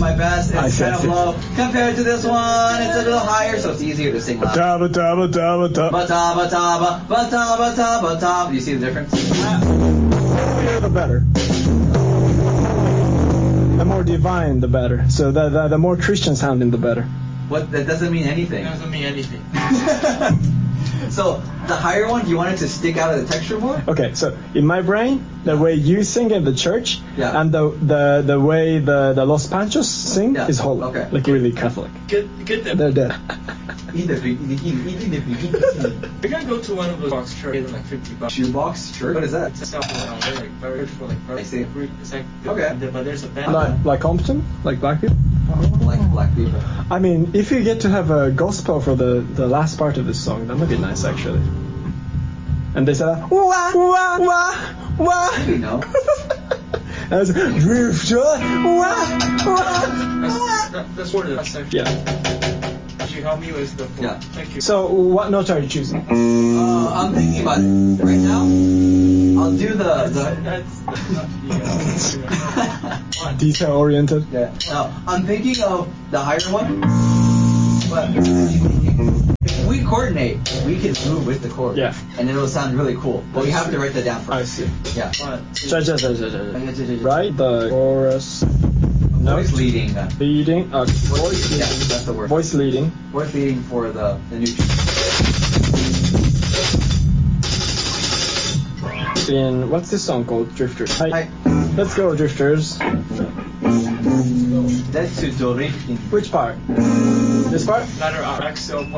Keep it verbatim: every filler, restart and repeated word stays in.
my best. It's I see, kind I of see. low compared to this one. It's a little higher, so it's easier to sing loud. Taba taba taba taba. Ba-ta, ba-ta, ba, ba-ta, ba-ta, ba-ta. Do you see the difference? The the better. The more divine, the better. So the the, the more Christian sounding, the better. What? That doesn't mean anything. Doesn't mean anything. So the higher one, do you want it to stick out of the texture more? Okay, so in my brain, the way you sing in the church Yeah. and the the the way the, the Los Panchos sing Yeah. is holy, Okay. like really Catholic. Get get them. They're dead. In the big- in the- in the- in the beginning. We're gonna go to one of those box churches like fifty bucks. Shoebox church? What is that? It's a South Carolina, they're like very for like very I see. Greek. It's like Okay. But there's a band. Like like Compton, like black people. Like black people. I mean, if you get to have a gospel for the, the last part of this song, that would be nice actually. And they say, wah wah wah wah. You know. As drifter, wah wah. That's, that, that's where the section. Yeah. Could you help me with the floor? Yeah. Thank you. So what note are you choosing? Uh, I'm thinking about it. Right now, I'll do the... the That's, that's not the uh, Detail oriented. yeah. No, I'm thinking of the higher one. But if we coordinate, we can move with the chord. Yeah. And it'll sound really cool. But we have to write that down I first. see. Yeah. one, two, Ja, ja, ja, ja, ja, ja. Right? The chorus. Voice Note. leading. Uh, Leading. Uh, voice yeah, leading. that's the word. Voice leading. Voice leading for the, the new... In what's this song called? Drifters. Hi. Hi. Let's go, Drifters. That's to do drifting. Which part? This part? letter R, X, O,